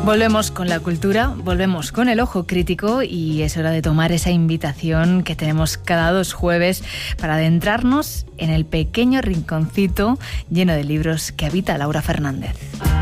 Volvemos con la cultura, volvemos con el ojo crítico y es hora de tomar esa invitación que tenemos cada 2 jueves para adentrarnos en el pequeño rinconcito lleno de libros que habita Laura Fernández.